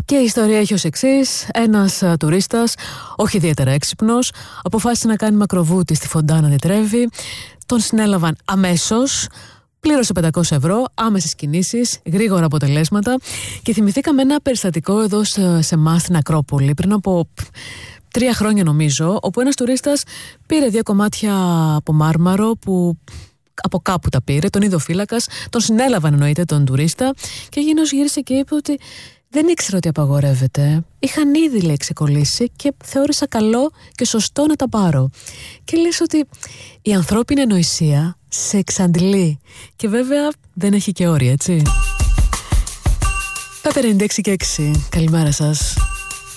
Και η ιστορία έχει ως εξής. Ένας τουρίστας, όχι ιδιαίτερα έξυπνος, αποφάσισε να κάνει μακροβούτι στη Φοντάνα di Trevi. Τον συνέλαβαν αμέσως. Πλήρωσε 500 ευρώ, άμεσες κινήσεις, γρήγορα αποτελέσματα. Και θυμηθήκαμε ένα περιστατικό εδώ σε εμάς στην Ακρόπολη πριν από 3 χρόνια νομίζω, όπου ένας τουρίστας πήρε 2 κομμάτια από μάρμαρο που από κάπου τα πήρε, τον είδε ο φύλακας, τον συνέλαβαν εννοείται τον τουρίστα και εκείνος γύρισε και είπε ότι δεν ήξερα ότι απαγορεύεται. Είχαν ήδη, λέει, ξεκολλήσει και θεώρησα καλό και σωστό να τα πάρω. Και λες ότι η ανθρώπινη ανοησία σε εξαντλεί. Και βέβαια δεν έχει και όρια, έτσι. 5, 96 και 6. Καλημέρα σας.